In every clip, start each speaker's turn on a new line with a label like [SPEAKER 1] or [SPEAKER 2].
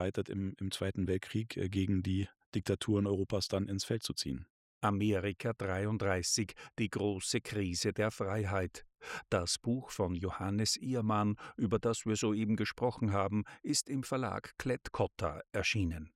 [SPEAKER 1] im Zweiten Weltkrieg gegen die Diktaturen Europas dann ins Feld zu ziehen.
[SPEAKER 2] Amerika 33, die große Krise der Freiheit. Das Buch von Johannes Iermann, über das wir soeben gesprochen haben, ist im Verlag Klett-Cotta erschienen.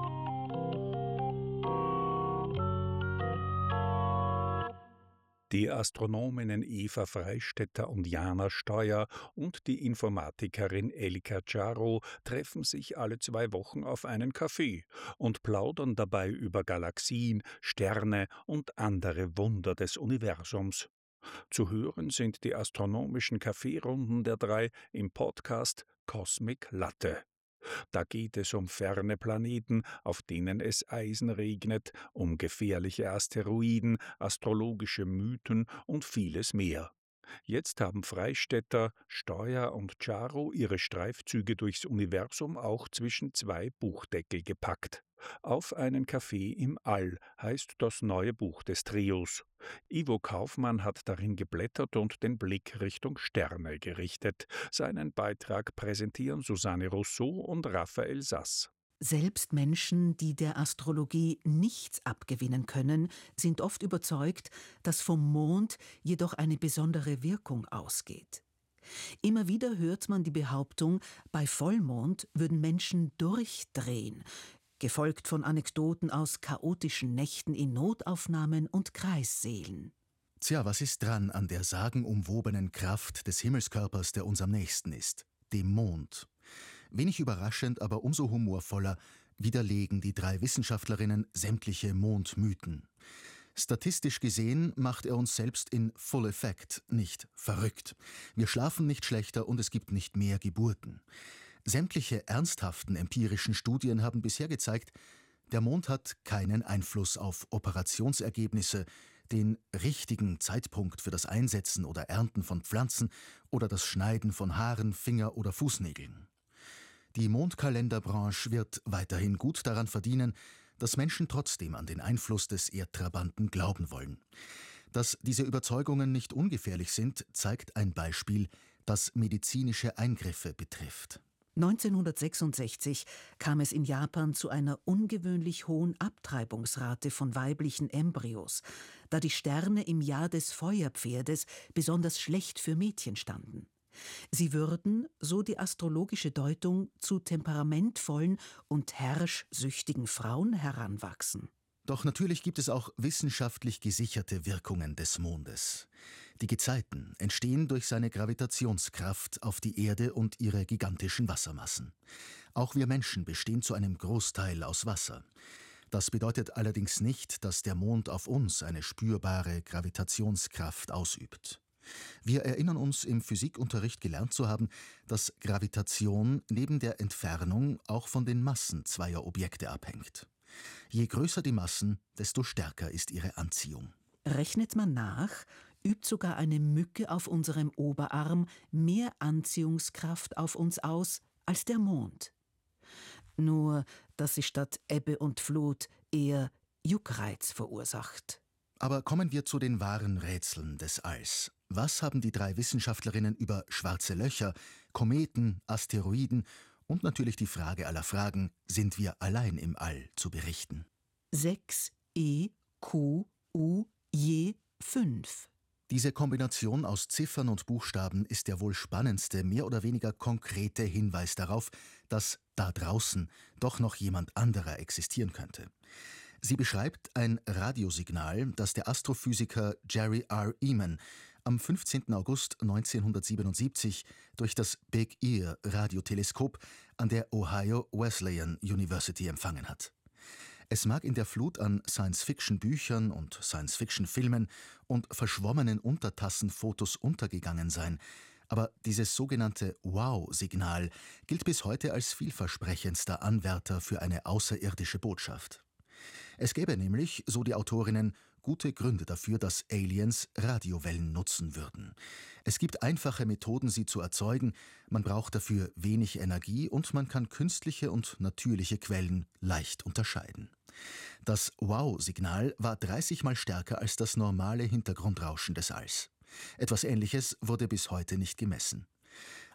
[SPEAKER 2] Die Astronominnen Eva Freistetter und Jana Steuer und die Informatikerin Elika Czaro treffen sich alle 2 Wochen auf einen Kaffee und plaudern dabei über Galaxien, Sterne und andere Wunder des Universums. Zu hören sind die astronomischen Kaffeerunden der drei im Podcast Cosmic Latte. Da geht es um ferne Planeten, auf denen es Eisen regnet, um gefährliche Asteroiden, astrologische Mythen und vieles mehr. Jetzt haben Freistetter, Steuer und Charo ihre Streifzüge durchs Universum auch zwischen 2 Buchdeckel gepackt. Auf einen Kaffee im All heißt das neue Buch des Trios. Ivo Kaufmann hat darin geblättert und den Blick Richtung Sterne gerichtet. Seinen Beitrag präsentieren Susanne Rousseau und Raphael Sass.
[SPEAKER 3] Selbst Menschen, die der Astrologie nichts abgewinnen können, sind oft überzeugt, dass vom Mond jedoch eine besondere Wirkung ausgeht. Immer wieder hört man die Behauptung, bei Vollmond würden Menschen durchdrehen, gefolgt von Anekdoten aus chaotischen Nächten in Notaufnahmen und Kreissälen.
[SPEAKER 4] Tja, was ist dran an der sagenumwobenen Kraft des Himmelskörpers, der uns am nächsten ist? Dem Mond. Wenig überraschend, aber umso humorvoller widerlegen die 3 Wissenschaftlerinnen sämtliche Mondmythen. Statistisch gesehen macht er uns selbst in Full Effect nicht verrückt. Wir schlafen nicht schlechter und es gibt nicht mehr Geburten. Sämtliche ernsthaften empirischen Studien haben bisher gezeigt, der Mond hat keinen Einfluss auf Operationsergebnisse, den richtigen Zeitpunkt für das Einsetzen oder Ernten von Pflanzen oder das Schneiden von Haaren, Finger- oder Fußnägeln. Die Mondkalenderbranche wird weiterhin gut daran verdienen, dass Menschen trotzdem an den Einfluss des Erdtrabanten glauben wollen. Dass diese Überzeugungen nicht ungefährlich sind, zeigt ein Beispiel, das medizinische Eingriffe betrifft.
[SPEAKER 3] 1966 kam es in Japan zu einer ungewöhnlich hohen Abtreibungsrate von weiblichen Embryos, da die Sterne im Jahr des Feuerpferdes besonders schlecht für Mädchen standen. Sie würden, so die astrologische Deutung, zu temperamentvollen und herrschsüchtigen Frauen heranwachsen.
[SPEAKER 4] Doch natürlich gibt es auch wissenschaftlich gesicherte Wirkungen des Mondes. Die Gezeiten entstehen durch seine Gravitationskraft auf die Erde und ihre gigantischen Wassermassen. Auch wir Menschen bestehen zu einem Großteil aus Wasser. Das bedeutet allerdings nicht, dass der Mond auf uns eine spürbare Gravitationskraft ausübt. Wir erinnern uns im Physikunterricht gelernt zu haben, dass Gravitation neben der Entfernung auch von den Massen zweier Objekte abhängt. Je größer die Massen, desto stärker ist ihre Anziehung.
[SPEAKER 3] Rechnet man nach, übt sogar eine Mücke auf unserem Oberarm mehr Anziehungskraft auf uns aus als der Mond. Nur, dass sie statt Ebbe und Flut eher Juckreiz verursacht.
[SPEAKER 4] Aber kommen wir zu den wahren Rätseln des Alls. Was haben die 3 Wissenschaftlerinnen über schwarze Löcher, Kometen, Asteroiden und natürlich die Frage aller Fragen, sind wir allein im All, zu berichten?
[SPEAKER 3] 6 E Q U je 5.
[SPEAKER 4] Diese Kombination aus Ziffern und Buchstaben ist der wohl spannendste, mehr oder weniger konkrete Hinweis darauf, dass da draußen doch noch jemand anderer existieren könnte. Sie beschreibt ein Radiosignal, das der Astrophysiker Jerry R. Eman am 15. August 1977 durch das Big Ear Radioteleskop an der Ohio Wesleyan University empfangen hat. Es mag in der Flut an Science-Fiction-Büchern und Science-Fiction-Filmen und verschwommenen Untertassenfotos untergegangen sein, aber dieses sogenannte Wow-Signal gilt bis heute als vielversprechendster Anwärter für eine außerirdische Botschaft. Es gäbe nämlich, so die Autorinnen, gute Gründe dafür, dass Aliens Radiowellen nutzen würden. Es gibt einfache Methoden, sie zu erzeugen, man braucht dafür wenig Energie und man kann künstliche und natürliche Quellen leicht unterscheiden. Das Wow-Signal war 30 Mal stärker als das normale Hintergrundrauschen des Alls. Etwas Ähnliches wurde bis heute nicht gemessen.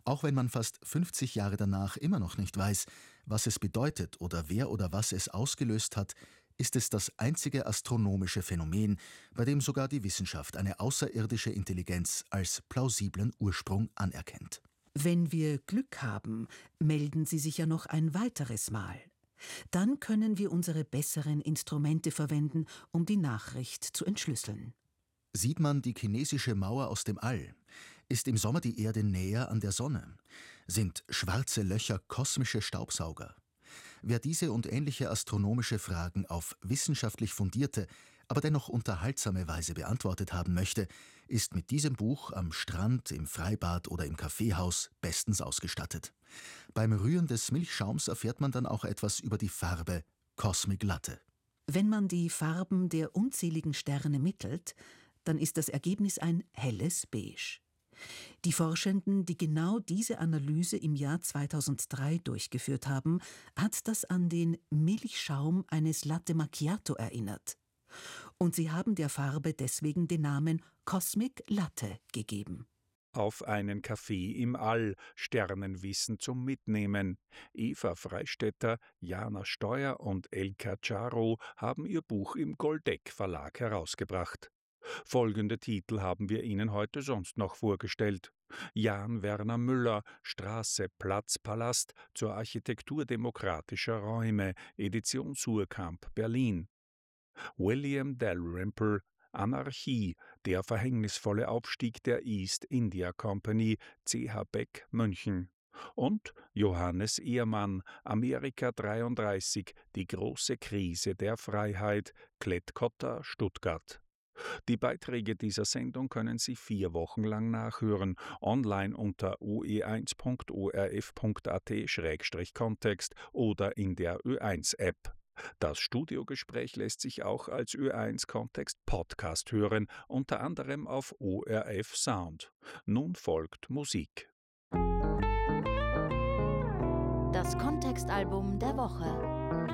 [SPEAKER 4] Auch wenn man fast 50 Jahre danach immer noch nicht weiß, was es bedeutet oder wer oder was es ausgelöst hat, ist es das einzige astronomische Phänomen, bei dem sogar die Wissenschaft eine außerirdische Intelligenz als plausiblen Ursprung anerkennt.
[SPEAKER 3] Wenn wir Glück haben, melden sie sich ja noch ein weiteres Mal. Dann können wir unsere besseren Instrumente verwenden, um die Nachricht zu entschlüsseln.
[SPEAKER 4] Sieht man die chinesische Mauer aus dem All? Ist im Sommer die Erde näher an der Sonne? Sind schwarze Löcher kosmische Staubsauger? Wer diese und ähnliche astronomische Fragen auf wissenschaftlich fundierte, aber dennoch unterhaltsame Weise beantwortet haben möchte, ist mit diesem Buch am Strand, im Freibad oder im Kaffeehaus bestens ausgestattet. Beim Rühren des Milchschaums erfährt man dann auch etwas über die Farbe Cosmic Latte.
[SPEAKER 3] Wenn man die Farben der unzähligen Sterne mittelt, dann ist das Ergebnis ein helles Beige. Die Forschenden, die genau diese Analyse im Jahr 2003 durchgeführt haben, hat das an den Milchschaum eines Latte Macchiato erinnert. Und sie haben der Farbe deswegen den Namen Cosmic Latte gegeben.
[SPEAKER 2] Auf einen Kaffee im All, Sternenwissen zum Mitnehmen. Eva Freistetter, Jana Steuer und Elka Czaro haben ihr Buch im Goldeck Verlag herausgebracht. Folgende Titel haben wir Ihnen heute sonst noch vorgestellt. Jan Werner Müller, Straße, Platz, Palast zur Architektur demokratischer Räume, Edition Suhrkamp, Berlin. William Dalrymple, Anarchie, der verhängnisvolle Aufstieg der East India Company, C.H. Beck, München. Und Johannes Ehrmann, Amerika 33, die große Krise der Freiheit, Klett-Cotta, Stuttgart. Die Beiträge dieser Sendung können Sie 4 Wochen lang nachhören, online unter oe1.orf.at/kontext oder in der Ö1-App. Das Studiogespräch lässt sich auch als Ö1 Kontext Podcast hören, unter anderem auf ORF Sound. Nun folgt Musik.
[SPEAKER 5] Das Kontextalbum der Woche.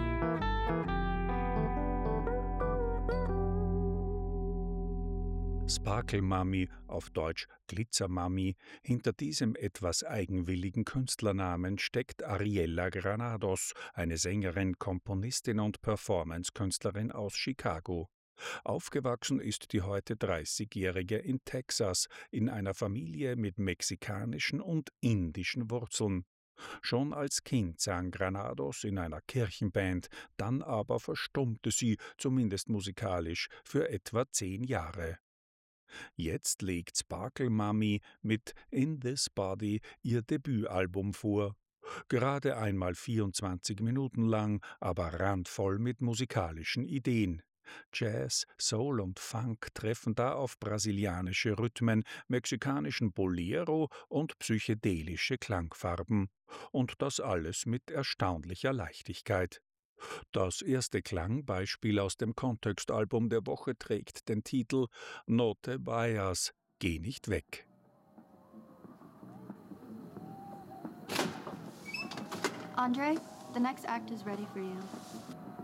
[SPEAKER 2] Sparkle Mummy, auf Deutsch Glitzer Mummy. Hinter diesem etwas eigenwilligen Künstlernamen steckt Ariella Granados, eine Sängerin, Komponistin und Performance-Künstlerin aus Chicago. Aufgewachsen ist die heute 30-Jährige in Texas, in einer Familie mit mexikanischen und indischen Wurzeln. Schon als Kind sang Granados in einer Kirchenband, dann aber verstummte sie, zumindest musikalisch, für etwa 10 Jahre. Jetzt legt Sparkle Mummy mit In This Body ihr Debütalbum vor. Gerade einmal 24 Minuten lang, aber randvoll mit musikalischen Ideen. Jazz, Soul und Funk treffen da auf brasilianische Rhythmen, mexikanischen Bolero und psychedelische Klangfarben. Und das alles mit erstaunlicher Leichtigkeit. Das erste Klangbeispiel aus dem Kontextalbum der Woche trägt den Titel No te vayas, geh nicht weg.
[SPEAKER 6] Andre, the next act is ready for you.